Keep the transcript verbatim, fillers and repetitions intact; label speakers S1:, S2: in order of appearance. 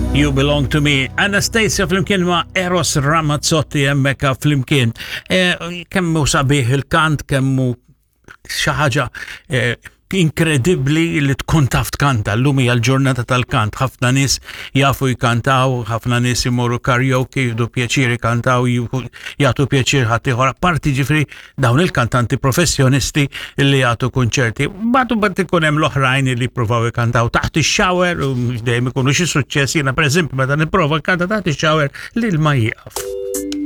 S1: You Belong to Me. Anastasia flimkien ma' Eros Ramazzotti emmeka flimkien. E, kemmu sabiħ il-kant, kemmu xaħġa e, inkredibbli li tkun taf tkanta. L-lum hija l-ġurnata tal-kant. Ħafna nies jafu jkantaw, ħafna nies imorru karaoke, jieħdu pjaċir jkantaw, jagħtu pjaċir ħadd ieħor. Apparti ġifri dawn il-kantanti professjonisti li jagħtu kunċerti. Batu bad ikun hemm l-oħrajn li jippruvaw jkantaw taħt ix-shower u dejjem ikunu xi suċċess. Jiena pereżempju meta nipprova nkanta taħt ix-shower lil ma jieqaf.